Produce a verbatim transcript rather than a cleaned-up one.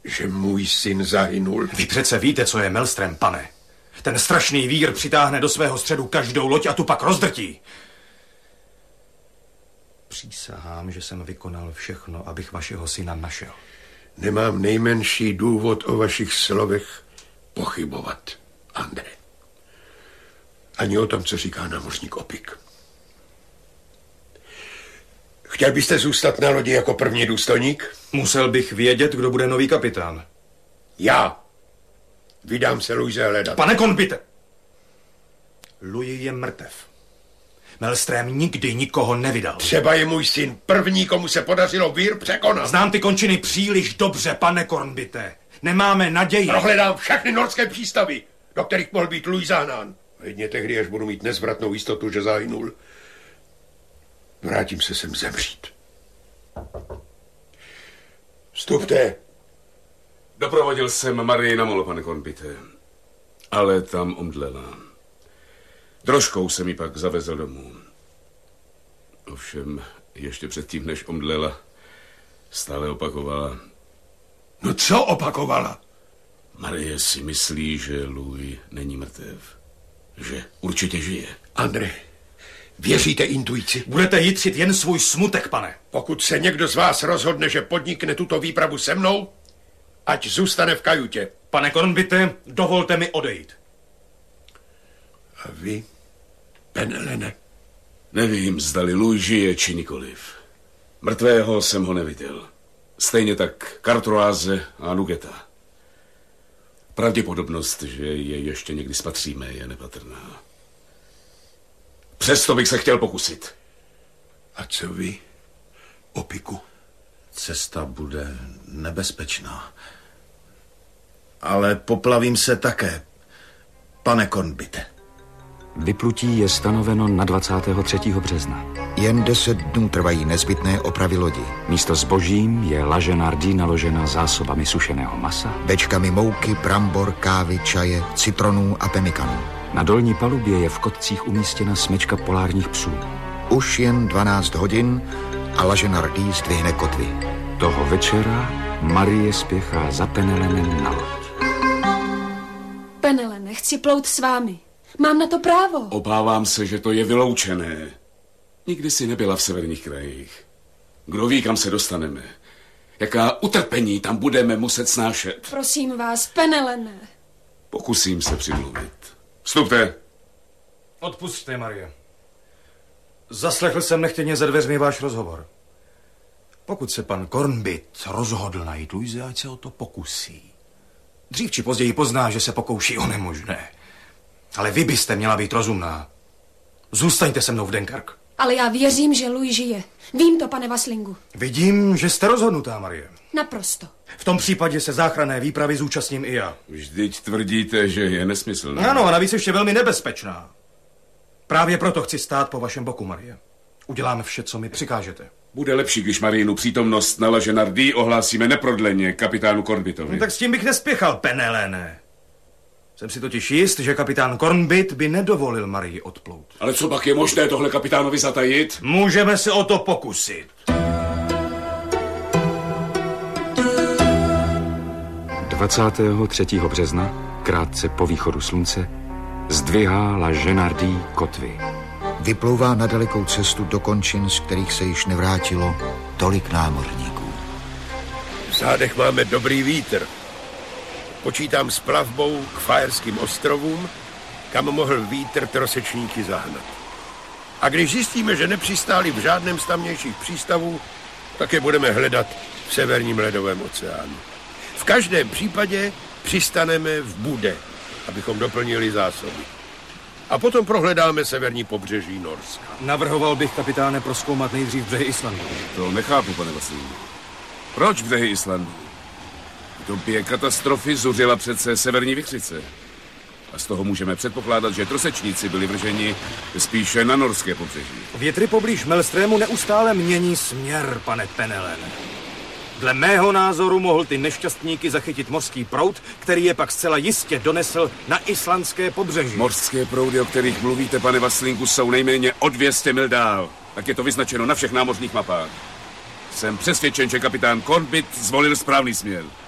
že můj syn zahynul? Vy přece víte, co je Maelstrom, pane. Ten strašný vír přitáhne do svého středu každou loď a tu pak rozdrtí. Přísahám, že jsem vykonal všechno, abych vašeho syna našel. Nemám nejmenší důvod o vašich slovech pochybovat, André. Ani o tom, co říká námořník Opik. Chtěl byste zůstat na lodi jako první důstojník? Musel bych vědět, kdo bude nový kapitán. Já. Vydám se Louise hledat. Pane Kornbite! Louis je mrtev. Maelstrom nikdy nikoho nevydal. Třeba je můj syn první, komu se podařilo vír překonat. Znám ty končiny příliš dobře, pane Kornbite. Nemáme naději. Prohledám všechny norské přístavy, do kterých mohl být Louis zahnán. Jedně tehdy, až budu mít nezvratnou jistotu, že zahynul, vrátím se sem zemřít. Vstupte. Doprovodil jsem Marii na molo, pane Kornbite, ale tam omdlela. Drožkou jsem ji pak zavezl domů. Ovšem, ještě předtím, než omdlela, stále opakovala. No co opakovala? Marie si myslí, že Louis není mrtev. Že určitě žije. André, věříte intuici? Budete jitřit jen svůj smutek, pane. Pokud se někdo z vás rozhodne, že podnikne tuto výpravu se mnou, ať zůstane v kajutě. Pane Kornbite, dovolte mi odejít. A vy, Penelene? Nevím, zdali Louis žije, či nikoliv. Mrtvého jsem ho neviděl. Stejně tak Cartoise a Nugeta. Pravděpodobnost, že je ještě někdy spatříme, je nepatrná. Přesto bych se chtěl pokusit. A co vy, Opiku? Cesta bude nebezpečná. Ale poplavím se také, pane Kornbite. Vyplutí je stanoveno na dvacátého třetího března. Jen deset dnů trvají nezbytné opravy lodi. Místo zbožím je laže Nardi naložena zásobami sušeného masa, bečkami mouky, brambor, kávy, čaje, citronů a pemikanů. Na dolní palubě je v kotcích umístěna smečka polárních psů. Už jen dvanáct hodin a laže Nardi zdvihne kotvy. Toho večera Marie spěchá za Penelenem na loď. Penelene, chci plout s vámi. Mám na to právo. Obávám se, že to je vyloučené. Nikdy si nebyla v severních krajích. Kdo ví, kam se dostaneme. Jaká utrpení tam budeme muset snášet. Prosím vás, Penelene. Pokusím se přimluvit. Vstupte. Odpusťte, Marie. Zaslechl jsem nechtěně za dveřmi váš rozhovor. Pokud se pan Kornbit rozhodl najít Louise, ať se o to pokusí. Dřív či později pozná, že se pokouší o nemožné. Ale vy byste měla být rozumná. Zůstaňte se mnou v Dunkirk. Ale já věřím, že Louis žije. Vím to, pane Vaslingu. Vidím, že jste rozhodnutá, Marie. Naprosto. V tom případě se záchranné výpravy zúčastním i já. Vždyť tvrdíte, že je nesmyslná. Ano, a navíc ještě velmi nebezpečná. Právě proto chci stát po vašem boku, Marie. Uděláme vše, co mi přikážete. Bude lepší, když Mariinu přítomnost na laže Nardi ohlásíme neprodleně kapitánu Kornbitovi. No, tak s tím bych nespěchal, Penelene. Jsem si totiž jist, že kapitán Kornbit by nedovolil Marii odplout. Ale co pak je možné tohle kapitánovi zatajit? Můžeme se o to pokusit. dvacátého třetího března, krátce po východu slunce, zdvihá laže Nardi kotvy. Vyplouvá na dalekou cestu do končin, z kterých se již nevrátilo tolik námořníků. V zádech máme dobrý vítr. Počítám s plavbou k Fajerským ostrovům, kam mohl vítr trosečníky zahnat. A když zjistíme, že nepřistáli v žádném z tamnějších přístavů, tak je budeme hledat v severním ledovém oceánu. V každém případě přistaneme v Bude, abychom doplnili zásoby. A potom prohledáme severní pobřeží Norska. Navrhoval bych, kapitáne, prozkoumat nejdřív břehy Islandu. To nechápu, pane Vaslingu. Proč břehy Islandu? V době katastrofy zuřila přece severní vichřice. A z toho můžeme předpokládat, že trosečníci byli vrženi spíše na norské pobřeží. Větry poblíž Maelstromu neustále mění směr, pane Penelene. Dle mého názoru mohl ty nešťastníky zachytit mořský proud, který je pak zcela jistě donesl na islandské pobřeží. Mořské proudy, o kterých mluvíte, pane Vaslingu, jsou nejméně o dvě stě mil dál. Tak je to vyznačeno na všech námořních mapách. Jsem přesvědčen, že kapitán Kornbit zvolil správný směr.